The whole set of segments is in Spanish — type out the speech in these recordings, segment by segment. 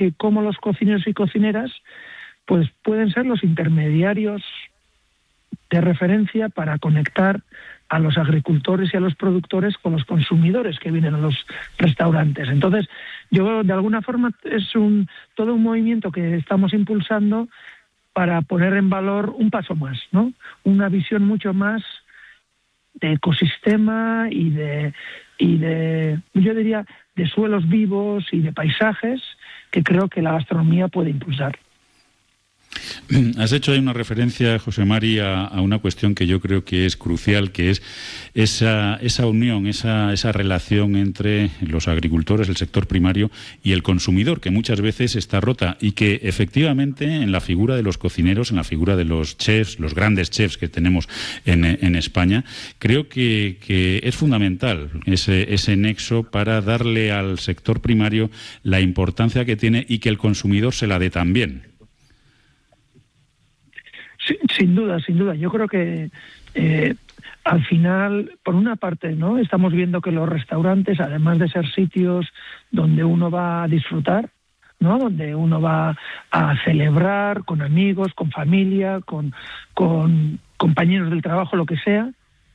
que cómo los cocineros y cocineras pues pueden ser los intermediarios de referencia para conectar a los agricultores y a los productores con los consumidores que vienen a los restaurantes. Entonces, yo de alguna forma es todo un movimiento que estamos impulsando para poner en valor un paso más, ¿no? Una visión mucho más de ecosistema y de yo diría, de suelos vivos y de paisajes que creo que la gastronomía puede impulsar. Has hecho ahí una referencia, José Mari, a una cuestión que yo creo que es crucial, que es esa unión, esa relación entre los agricultores, el sector primario y el consumidor, que muchas veces está rota y que efectivamente en la figura de los cocineros, en la figura de los chefs, los grandes chefs que tenemos en España, creo que es fundamental ese nexo para darle al sector primario la importancia que tiene y que el consumidor se la dé también. Sin duda. Yo creo que al final, por una parte, ¿no? Estamos viendo que los restaurantes, además de ser sitios donde uno va a disfrutar, ¿no? Donde uno va a celebrar con amigos, con familia, con compañeros del trabajo, lo que sea,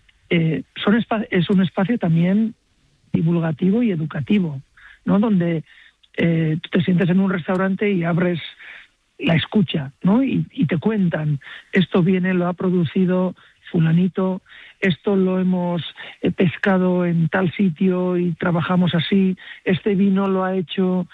es un espacio también divulgativo y educativo, ¿no? Donde tú te sientes en un restaurante y abres la escucha, ¿no? Y te cuentan, esto lo ha producido fulanito, esto lo hemos pescado en tal sitio y trabajamos así, este vino lo ha hecho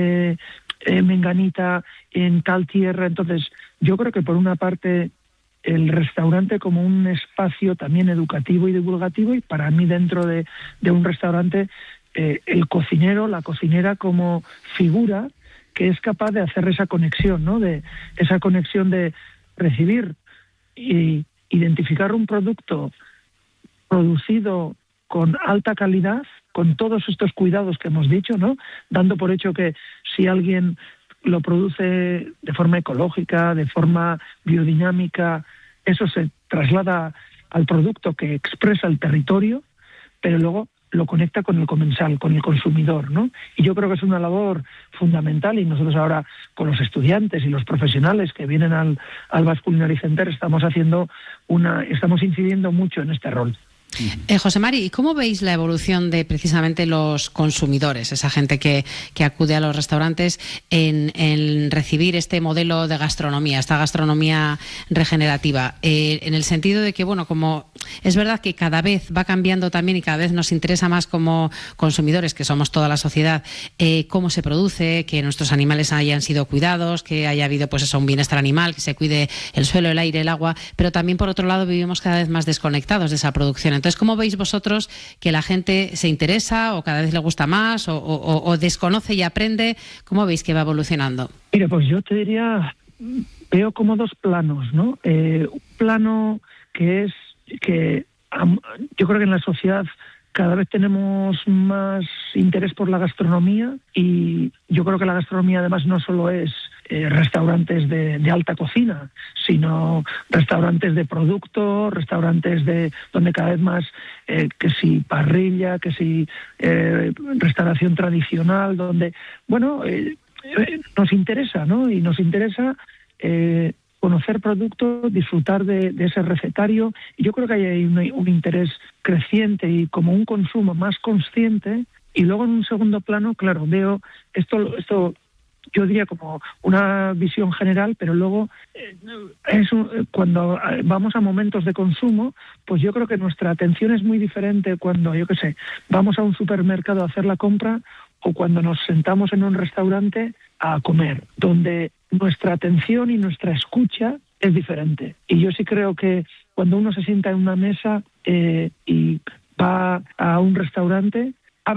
menganita en tal tierra. Entonces, yo creo que por una parte el restaurante como un espacio también educativo y divulgativo, y para mí dentro de un restaurante el cocinero, la cocinera como figura que es capaz de hacer esa conexión, ¿no? De esa conexión de recibir y identificar un producto producido con alta calidad, con todos estos cuidados que hemos dicho, ¿no? Dando por hecho que si alguien lo produce de forma ecológica, de forma biodinámica, eso se traslada al producto que expresa el territorio, pero luego lo conecta con el comensal, con el consumidor, ¿no? Y yo creo que es una labor fundamental, y nosotros ahora con los estudiantes y los profesionales que vienen al Basque Culinary Center estamos incidiendo mucho en este rol. José Mari, ¿y cómo veis la evolución de precisamente los consumidores, esa gente que acude a los restaurantes en recibir este modelo de gastronomía, esta gastronomía regenerativa? En el sentido de que, bueno, como es verdad que cada vez va cambiando también y cada vez nos interesa más como consumidores, que somos toda la sociedad, cómo se produce, que nuestros animales hayan sido cuidados, que haya habido pues eso, un bienestar animal, que se cuide el suelo, el aire, el agua, pero también por otro lado vivimos cada vez más desconectados de esa producción. Entonces, ¿cómo veis vosotros que la gente se interesa o cada vez le gusta más o desconoce y aprende? ¿Cómo veis que va evolucionando? Mira, pues yo te diría, veo como dos planos, ¿no? Un plano que es que yo creo que en la sociedad cada vez tenemos más interés por la gastronomía, y yo creo que la gastronomía además no solo es restaurantes de alta cocina, sino restaurantes de producto, restaurantes donde cada vez más que si parrilla, que si restauración tradicional, donde, bueno, nos interesa, ¿no? Y nos interesa conocer productos, disfrutar de ese recetario. Y yo creo que hay un interés creciente y como un consumo más consciente. Y luego en un segundo plano, claro, veo esto yo diría como una visión general, pero luego cuando vamos a momentos de consumo, pues yo creo que nuestra atención es muy diferente cuando, yo qué sé, vamos a un supermercado a hacer la compra o cuando nos sentamos en un restaurante a comer, donde nuestra atención y nuestra escucha es diferente. Y yo sí creo que cuando uno se sienta en una mesa y va a un restaurante,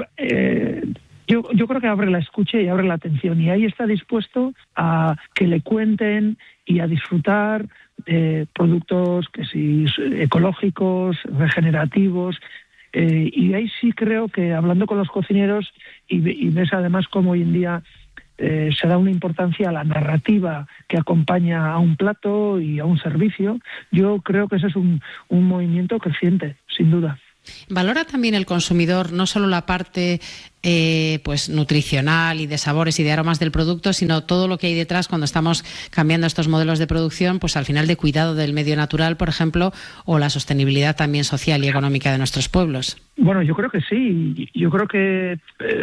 yo creo que abre la escucha y abre la atención, y ahí está dispuesto a que le cuenten y a disfrutar de productos que sí ecológicos, regenerativos. Y ahí sí creo que, hablando con los cocineros, y ves además cómo hoy en día se da una importancia a la narrativa que acompaña a un plato y a un servicio, yo creo que ese es un movimiento creciente, sin duda. ¿Valora también el consumidor no solo la parte pues nutricional y de sabores y de aromas del producto, sino todo lo que hay detrás cuando estamos cambiando estos modelos de producción, pues al final de cuidado del medio natural, por ejemplo, o la sostenibilidad también social y económica de nuestros pueblos? Bueno, yo creo que sí. Yo creo que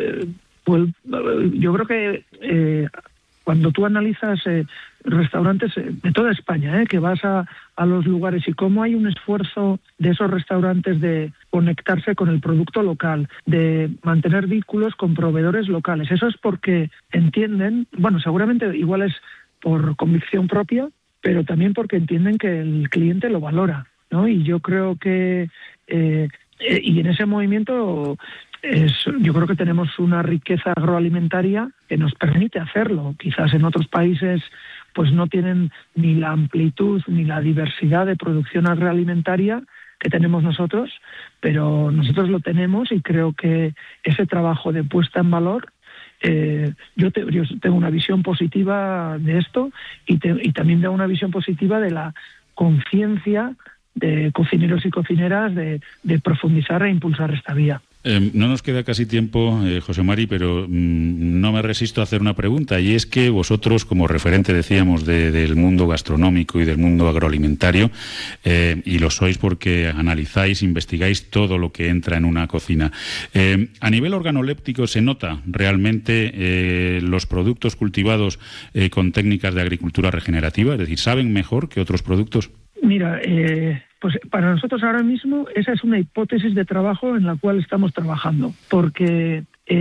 cuando tú analizas restaurantes de toda España, que vas a los lugares y cómo hay un esfuerzo de esos restaurantes de conectarse con el producto local, de mantener vínculos con proveedores locales. Eso es porque entienden, bueno, seguramente igual es por convicción propia, pero también porque entienden que el cliente lo valora, ¿no? Y yo creo que y en ese movimiento yo creo que tenemos una riqueza agroalimentaria que nos permite hacerlo. Quizás en otros países pues no tienen ni la amplitud ni la diversidad de producción agroalimentaria que tenemos nosotros, pero nosotros lo tenemos y creo que ese trabajo de puesta en valor, yo tengo una visión positiva de esto y también tengo una visión positiva de la conciencia de cocineros y cocineras de profundizar e impulsar esta vía. No nos queda casi tiempo, José Mari, pero no me resisto a hacer una pregunta, y es que vosotros, como referente, decíamos, del mundo gastronómico y del mundo agroalimentario, y lo sois porque analizáis, investigáis todo lo que entra en una cocina. A nivel organoléptico, ¿se nota realmente los productos cultivados con técnicas de agricultura regenerativa? Es decir, ¿saben mejor que otros productos? Mira, pues para nosotros ahora mismo esa es una hipótesis de trabajo en la cual estamos trabajando, porque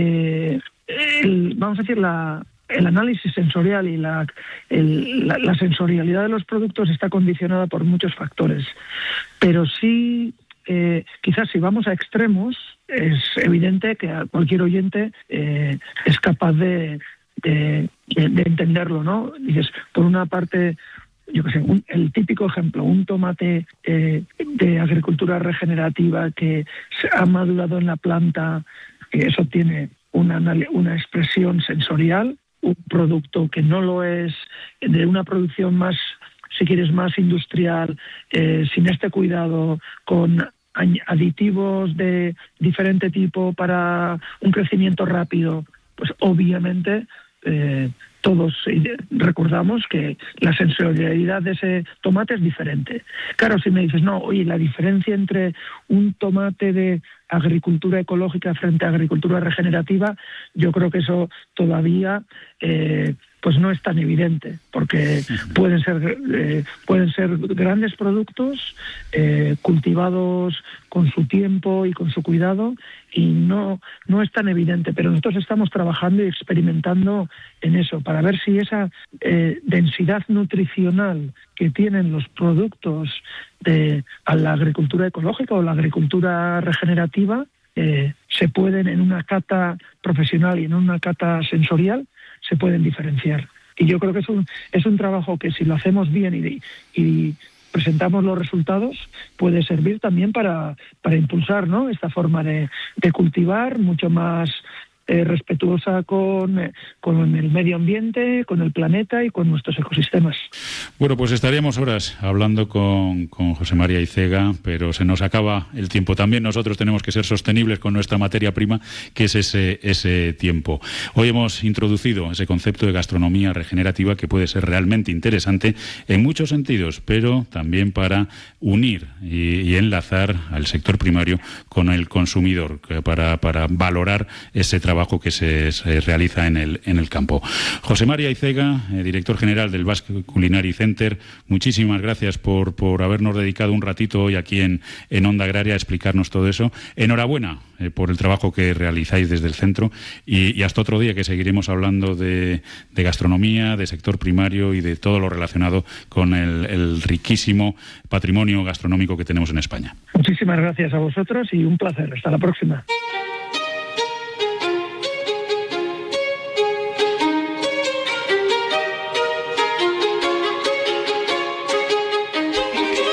vamos a decir el análisis sensorial y la sensorialidad de los productos está condicionada por muchos factores, pero sí quizás si vamos a extremos es evidente que cualquier oyente es capaz de entenderlo, ¿no? Dices, por una parte, yo qué sé, el típico ejemplo, un tomate de agricultura regenerativa que se ha madurado en la planta, que eso tiene una expresión sensorial, un producto que no lo es, de una producción más, si quieres, más industrial, sin este cuidado, con aditivos de diferente tipo para un crecimiento rápido, pues obviamente todos recordamos que la sensorialidad de ese tomate es diferente. Claro, si me dices, no, oye, la diferencia entre un tomate de agricultura ecológica frente a agricultura regenerativa, yo creo que eso todavía pues no es tan evidente, porque pueden ser grandes productos cultivados con su tiempo y con su cuidado, y no es tan evidente, pero nosotros estamos trabajando y experimentando en eso para ver si esa densidad nutricional que tienen los productos de la agricultura ecológica o la agricultura regenerativa se pueden, en una cata profesional y en una cata sensorial, se pueden diferenciar. Y yo creo que es un trabajo que, si lo hacemos bien y presentamos los resultados, puede servir también para impulsar, ¿no?, esta forma de cultivar mucho más respetuosa con el medio ambiente, con el planeta y con nuestros ecosistemas. Bueno, pues estaríamos horas hablando con José María Aizega, pero se nos acaba el tiempo. También nosotros tenemos que ser sostenibles con nuestra materia prima, que es ese tiempo. Hoy hemos introducido ese concepto de gastronomía regenerativa, que puede ser realmente interesante en muchos sentidos, pero también para unir y enlazar al sector primario con el consumidor, para valorar ese trabajo que se realiza en el campo. José María Aizega, director general del Basque Culinary Center, muchísimas gracias por habernos dedicado un ratito hoy aquí en Onda Agraria a explicarnos todo eso. Enhorabuena por el trabajo que realizáis desde el centro, y hasta otro día, que seguiremos hablando de gastronomía, de sector primario y de todo lo relacionado con el riquísimo patrimonio gastronómico que tenemos en España. Muchísimas gracias a vosotros y un placer. Hasta la próxima.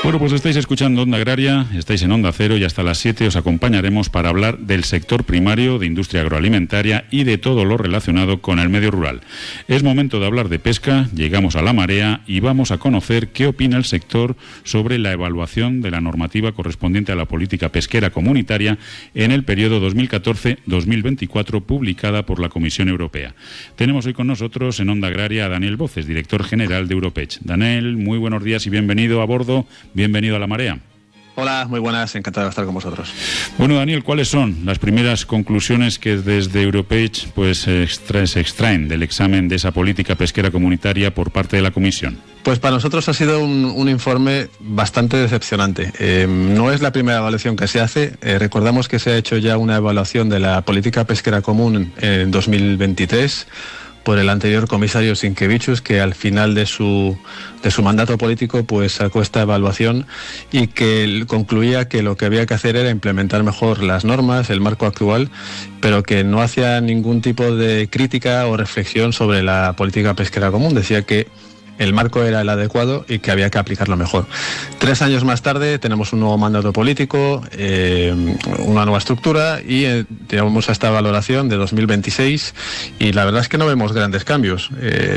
Bueno, pues estáis escuchando Onda Agraria, estáis en Onda Cero y hasta las 7 os acompañaremos para hablar del sector primario, de industria agroalimentaria y de todo lo relacionado con el medio rural. Es momento de hablar de pesca, llegamos a la marea y vamos a conocer qué opina el sector sobre la evaluación de la normativa correspondiente a la política pesquera comunitaria en el periodo 2014-2024 publicada por la Comisión Europea. Tenemos hoy con nosotros en Onda Agraria a Daniel Voces, director general de Europech. Daniel, muy buenos días y bienvenido a bordo. Bienvenido a La Marea. Hola, muy buenas, encantado de estar con vosotros. Bueno, Daniel, ¿cuáles son las primeras conclusiones que desde Europech se extraen del examen de esa política pesquera comunitaria por parte de la Comisión? Pues para nosotros ha sido un informe bastante decepcionante. No es la primera evaluación que se hace. Recordamos que se ha hecho ya una evaluación de la política pesquera común en 2023 por el anterior comisario Sinkevičius, que al final de su mandato político pues sacó esta evaluación y que concluía que lo que había que hacer era implementar mejor las normas, el marco actual, pero que no hacía ningún tipo de crítica o reflexión sobre la política pesquera común. Decía que el marco era el adecuado y que había que aplicarlo mejor. 3 años más tarde tenemos un nuevo mandato político, una nueva estructura y tenemos esta valoración de 2026 y la verdad es que no vemos grandes cambios.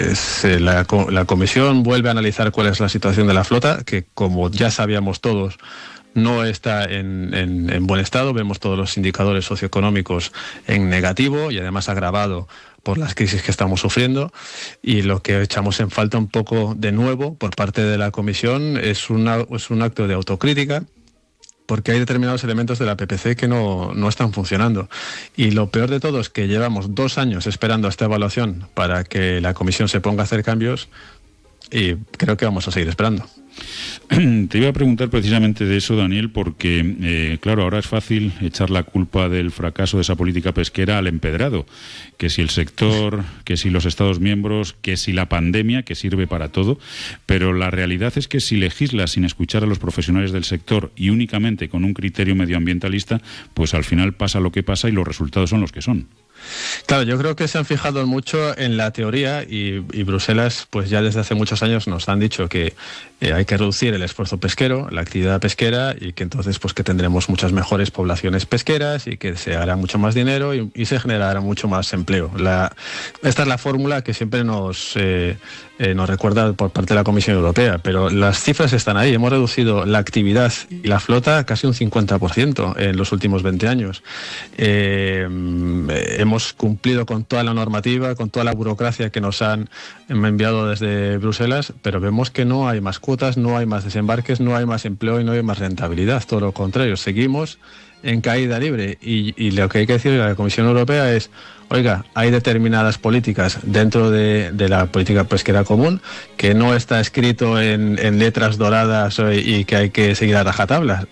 La Comisión vuelve a analizar cuál es la situación de la flota, que como ya sabíamos todos, no está en buen estado. Vemos todos los indicadores socioeconómicos en negativo y además agravado por las crisis que estamos sufriendo, y lo que echamos en falta un poco de nuevo por parte de la Comisión es un acto de autocrítica, porque hay determinados elementos de la PPC que no están funcionando. Y lo peor de todo es que llevamos 2 años esperando esta evaluación para que la Comisión se ponga a hacer cambios y creo que vamos a seguir esperando. Te iba a preguntar precisamente de eso, Daniel, porque, claro, ahora es fácil echar la culpa del fracaso de esa política pesquera al empedrado, que si el sector, que si los Estados miembros, que si la pandemia, que sirve para todo, pero la realidad es que si legislas sin escuchar a los profesionales del sector y únicamente con un criterio medioambientalista, pues al final pasa lo que pasa y los resultados son los que son. Claro, yo creo que se han fijado mucho en la teoría y Bruselas pues ya desde hace muchos años nos han dicho que hay que reducir el esfuerzo pesquero, la actividad pesquera, y que entonces pues que tendremos muchas mejores poblaciones pesqueras y que se hará mucho más dinero y se generará mucho más empleo. Esta es la fórmula que siempre nos recuerda por parte de la Comisión Europea, pero las cifras están ahí. Hemos reducido la actividad y la flota casi un 50% en los últimos 20 años. Hemos cumplido con toda la normativa, con toda la burocracia que nos han enviado desde Bruselas, pero vemos que no hay más cuotas, no hay más desembarques, no hay más empleo y no hay más rentabilidad. Todo lo contrario, seguimos en caída libre y lo que hay que decir a la Comisión Europea es: oiga, hay determinadas políticas dentro de la política pesquera común que no está escrito en letras doradas y que hay que seguir a rajatabla.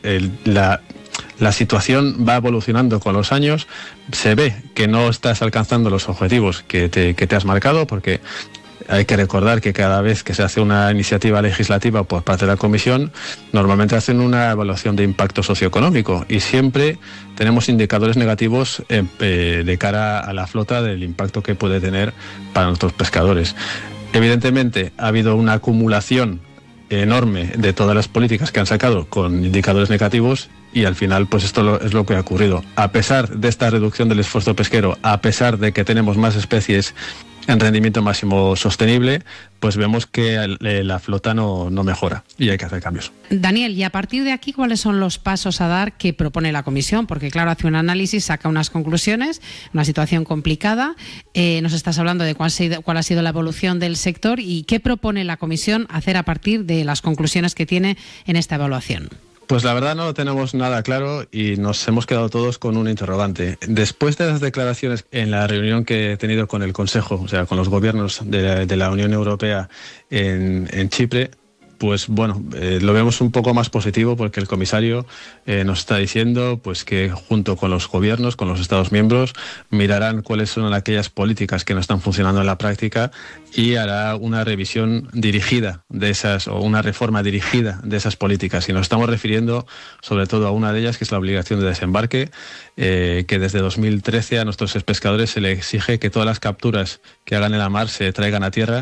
La situación va evolucionando con los años, se ve que no estás alcanzando los objetivos que te has marcado, porque hay que recordar que cada vez que se hace una iniciativa legislativa por parte de la Comisión, normalmente hacen una evaluación de impacto socioeconómico y siempre tenemos indicadores negativos de cara a la flota del impacto que puede tener para nuestros pescadores. Evidentemente ha habido una acumulación enorme de todas las políticas que han sacado con indicadores negativos y al final pues esto es lo que ha ocurrido. A pesar de esta reducción del esfuerzo pesquero, a pesar de que tenemos más especies en rendimiento máximo sostenible, pues vemos que la flota no mejora y hay que hacer cambios. Daniel, y a partir de aquí, ¿cuáles son los pasos a dar que propone la Comisión? Porque claro, hace un análisis, saca unas conclusiones, una situación complicada. Nos estás hablando de cuál ha sido la evolución del sector y qué propone la Comisión hacer a partir de las conclusiones que tiene en esta evaluación. Pues la verdad no lo tenemos nada claro y nos hemos quedado todos con un interrogante. Después de las declaraciones en la reunión que he tenido con el Consejo, o sea, con los gobiernos de la Unión Europea en Chipre, pues bueno, lo vemos un poco más positivo porque el comisario nos está diciendo pues que junto con los gobiernos, con los Estados miembros, mirarán cuáles son aquellas políticas que no están funcionando en la práctica y hará una revisión dirigida de esas, o una reforma dirigida de esas políticas. Y nos estamos refiriendo sobre todo a una de ellas, que es la obligación de desembarque, que desde 2013 a nuestros pescadores se les exige que todas las capturas que hagan en la mar se traigan a tierra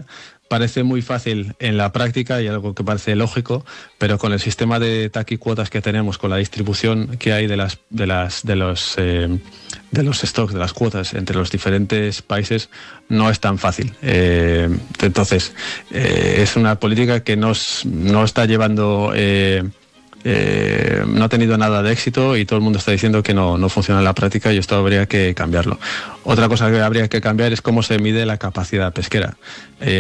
parece muy fácil en la práctica y algo que parece lógico, pero con el sistema de taquicuotas que tenemos, con la distribución que hay de los stocks, de las cuotas entre los diferentes países, no es tan fácil. Entonces, es una política que no está llevando... no ha tenido nada de éxito y todo el mundo está diciendo que no funciona en la práctica, y esto habría que cambiarlo. Otra cosa que habría que cambiar es cómo se mide la capacidad pesquera.